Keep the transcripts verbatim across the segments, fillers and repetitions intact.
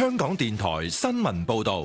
香港電台新聞報道。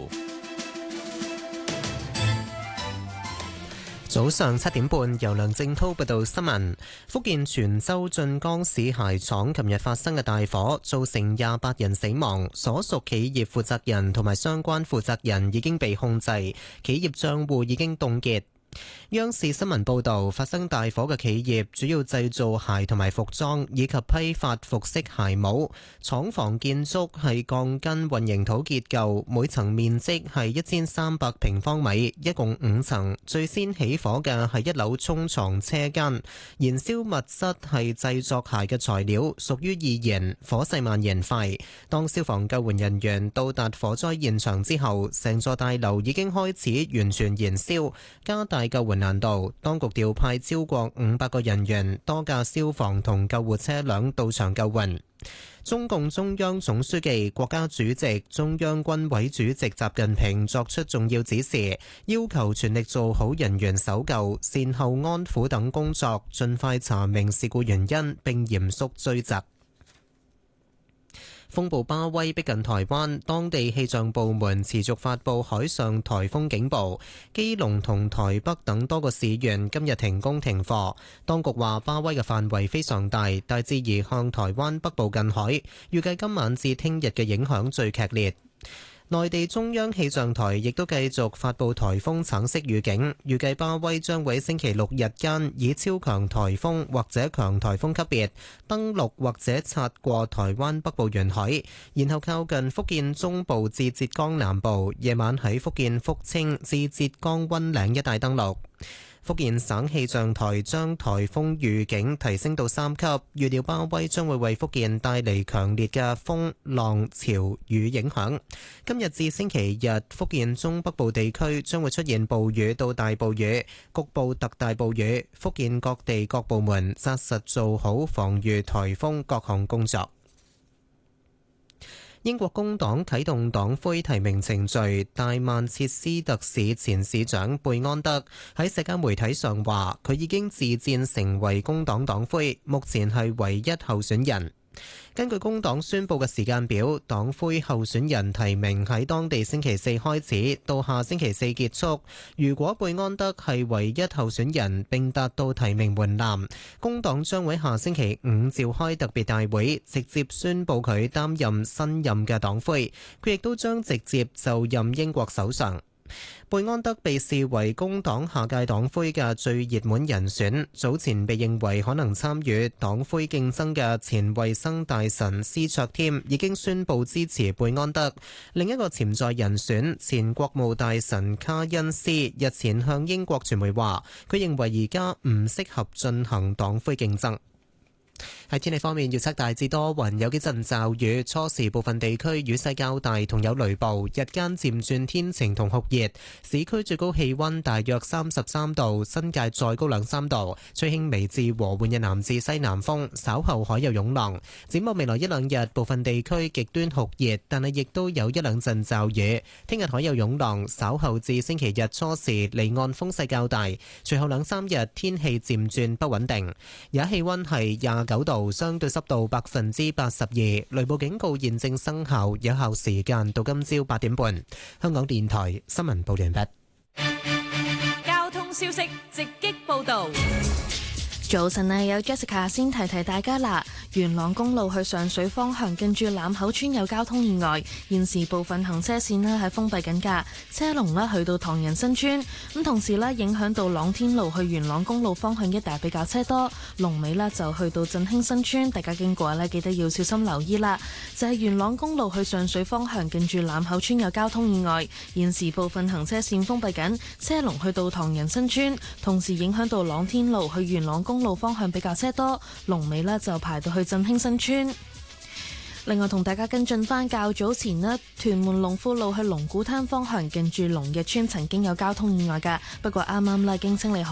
早上七點半，由梁正濤報道新聞。福建泉州晉江市鞋廠琴日發生嘅大火，造成廿八人死亡，所屬企業負責人同埋相關負責人已經被控制，企業賬戶已經凍結。央視新聞報道，發生大火嘅企業主要製造鞋同埋服裝，以及批發服飾鞋帽。廠房建築係鋼筋混凝土結構，每層面積係一千三百平方米，一共五層。最先起火嘅係一樓沖床車間，燃燒物質係製作鞋嘅材料，屬於易燃，火勢蔓延快。當消防救援人員到達火災現場之後，成座大樓已經開始完全燃燒，加大救援難度，當局調派超過五百個人員、多架消防同救護車輛到場救援。中共中央總書記、國家主席、中央軍委主席習近平作出重要指示，要求全力做好人員搜救、善後安撫等工作，盡快查明事故原因並嚴肅追責。風暴巴威逼近台灣，當地氣象部門持續發佈海上颱風警報。基隆同台北等多個市縣今日停工停課。當局話巴威嘅範圍非常大，大致移向台灣北部近海，預計今晚至聽日嘅影響最劇烈。內地中央氣象台亦都繼續發佈颱風橙色預警，預計巴威將會星期六日間以超強颱風或者強颱風級別登陸或者擦過台灣北部沿海，然後靠近福建中部至浙江南部，夜晚喺福建福清至浙江溫嶺一帶登陸。福建省氣象台將颱風預警提升到三級，預料巴威將會為福建帶嚟強烈嘅風浪潮雨影響。今日至星期日，福建中北部地區將會出現暴雨到大暴雨，局部特大暴雨。福建各地各部門紮實做好防禦颱風各項工作。英國工黨啟動黨魁提名程序，大曼徹斯特市前市長貝安德喺社交媒體上話，佢已經自薦成為工黨黨魁，目前係唯一候選人。根據工黨宣佈嘅時間表，黨魁候選人提名喺當地星期四開始，到下星期四結束。如果貝安德係唯一候選人並達到提名門檻，工黨將會下星期五召開特別大會，直接宣佈佢擔任新任嘅黨魁。佢亦都將直接就任英國首相。貝安德被視為工黨下屆黨魁嘅最熱門人選，早前被認為可能參與黨魁競爭嘅前衛生大臣施卓添已經宣布支持貝安德。另一個潛在人選前國務大臣卡恩斯日前向英國傳媒話，佢認為而家唔適合進行黨魁競爭。喺天氣方面，預測大致多雲，有幾陣驟雨，初時部分地區雨勢較大，同有雷暴。日間漸轉天晴同酷熱，市區最高氣溫大約三十三度，新界再高兩三度。吹輕微至和緩嘅南至西南風，稍後海有湧浪。展望未來一兩日，部分地區極端酷熱，但係亦都有一兩陣驟雨。聽日海有湧浪，稍後至星期日初時離岸風勢較大，隨後兩三日天氣漸轉不穩定。而家氣溫係廿九度，相對濕度百分之八十二，雷暴警告現正生效，有效時間到今朝八點半。香港電台新聞報完畢。 交通消息直擊報道。 早晨啊，有 Jessica 先提提大家啦。元朗公路去上水方向近住欖口村有交通意外，現時部分行車線呢係封閉緊㗎，車龍呢去到唐人新村，咁同時呢影響到朗天路去元朗公路方向一帶比較車多，龍尾呢就去到振興新村，大家經過呢記得要小心留意啦。就係元朗公路去上水方向近住欖口村有交通意外，現時部分行車線封閉緊，車龍去到唐人新村，同時影響到朗天路去元朗公路路方向比較車多，龍尾呢就排到去振興新村。另外同大家跟進返較早前呢，屯門龍富路去龍鼓灘方向近住龍日村曾經有交通意外㗎，不過啱啱呢經清理好。